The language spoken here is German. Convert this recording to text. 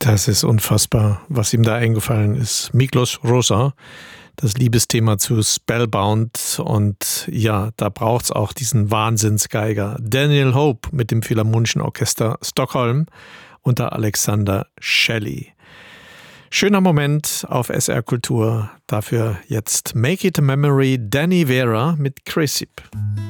Das ist unfassbar, was ihm da eingefallen ist. Miklos Rozsa, das Liebesthema zu Spellbound. Und ja, da braucht es auch diesen Wahnsinnsgeiger. Daniel Hope mit dem Philharmonischen Orchester Stockholm unter Alexander Shelley. Schöner Moment auf SR Kultur. Dafür jetzt Make It a Memory, Danny Vera mit Cresip.